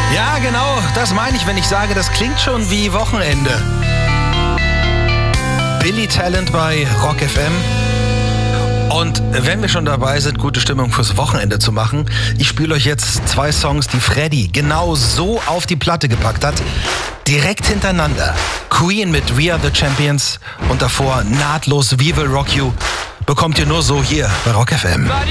Ja, genau, das meine ich, wenn ich sage, das klingt schon wie Wochenende. Billy Talent bei Rock FM. Und wenn wir schon dabei sind, gute Stimmung fürs Wochenende zu machen, ich spiele euch jetzt 2 Songs, die Freddy genau so auf die Platte gepackt hat. Direkt hintereinander. Queen mit We Are The Champions und davor nahtlos We Will Rock You. Bekommt ihr nur so hier bei Rock FM.